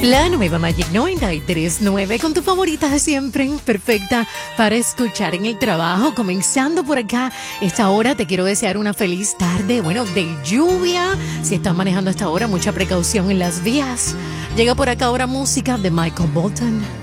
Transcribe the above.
La nueva Magic 93.9 con tu favorita de siempre, perfecta para escuchar en el trabajo. Comenzando por acá, esta hora te quiero desear una feliz tarde, bueno, de lluvia. Si estás manejando a esta hora, mucha precaución en las vías. Llega por acá ahora música de Michael Bolton.